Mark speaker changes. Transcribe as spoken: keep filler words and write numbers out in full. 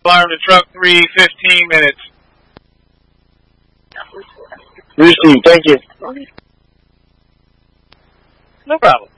Speaker 1: Alarm to truck three, fifteen minutes.
Speaker 2: Received, thank you.
Speaker 1: No problem.